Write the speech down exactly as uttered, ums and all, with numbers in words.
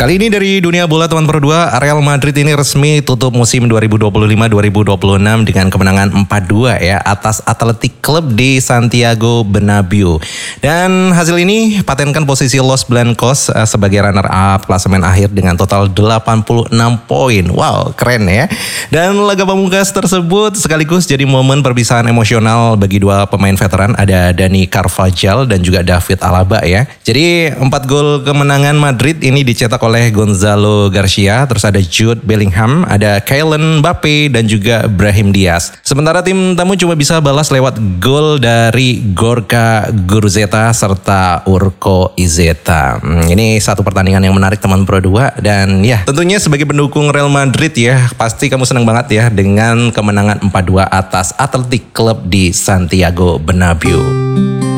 Kali ini dari dunia bola teman Pro dua, Real Madrid ini resmi tutup musim dua ribu dua puluh lima dua ribu dua puluh enam dengan kemenangan empat dua ya atas Athletic Club di Santiago Bernabeu. Dan hasil ini patenkan posisi Los Blancos uh, sebagai runner up klasemen akhir dengan total delapan puluh enam poin. Wow, keren ya. Dan laga pamungkas tersebut sekaligus jadi momen perpisahan emosional bagi dua pemain veteran, ada Dani Carvajal dan juga David Alaba ya. Jadi empat gol kemenangan Madrid ini dicetak oleh Gonzalo Garcia, terus ada Jude Bellingham, ada Kylian Mbappe dan juga Brahim Diaz. Sementara tim tamu cuma bisa balas lewat gol dari Gorka Gurzeta serta Urko Izeta. Hmm, ini satu pertandingan yang menarik teman Pro dua, dan ya tentunya sebagai pendukung Real Madrid ya pasti kamu senang banget ya dengan kemenangan empat dua atas Athletic Club di Santiago Bernabeu.